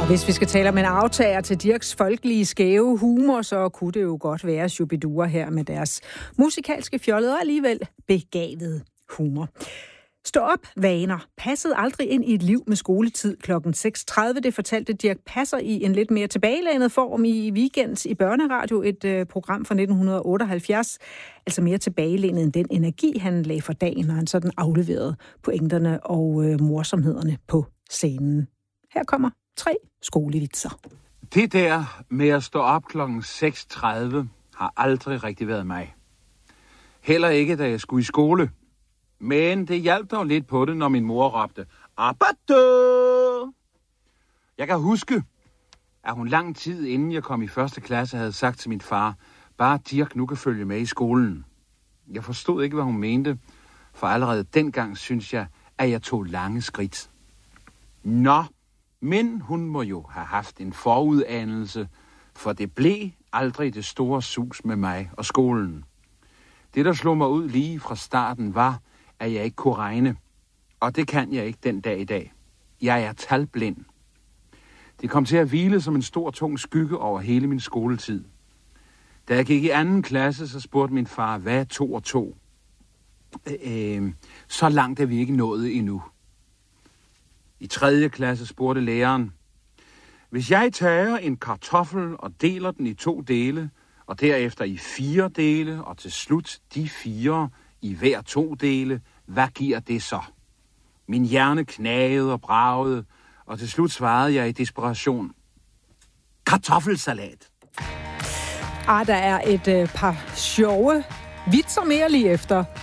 Hvis vi skal tale om en aftager til Dirchs folkelige skæve humor, så kunne det jo godt være Shubidua her med deres musikalske fjollede og alligevel begavede humor. Stå op, vaner. Passede aldrig ind i et liv med skoletid kl. 6.30. Det fortalte Dirch Passer i en lidt mere tilbagelænet form i Weekends i Børneradio, et program fra 1978. Altså mere tilbagelænet end den energi, han lagde for dagen, når han sådan afleverede pointerne og morsomhederne på scenen. Her kommer 3 skolevitser. Det der med at stå op kl. 6.30 har aldrig rigtig været mig. Heller ikke, da jeg skulle i skole. Men det hjalp dog lidt på det, når min mor råbte, Abadø! Jeg kan huske, at hun lang tid inden jeg kom i første klasse havde sagt til min far, bare Dirch nu kan følge med i skolen. Jeg forstod ikke, hvad hun mente, for allerede dengang synes jeg, at jeg tog lange skridt. Nå, men hun må jo have haft en forudanelse, for det blev aldrig det store sus med mig og skolen. Det, der slog mig ud lige fra starten, var, at jeg ikke kunne regne. Og det kan jeg ikke den dag i dag. Jeg er talblind. Det kom til at hvile som en stor, tung skygge over hele min skoletid. Da jeg gik i 2. klasse, så spurgte min far, hvad er 2 og 2? Så langt er vi ikke nået endnu. I 3. klasse spurgte læreren, hvis jeg tager en kartoffel og deler den i 2 dele, og derefter i 4 dele, og til slut de 4 i hver 2 dele, hvad giver det så? Min hjerne knagede og bragede, og til slut svarede jeg i desperation, kartoffelsalat. Der er et par sjove vitser mere lige efter.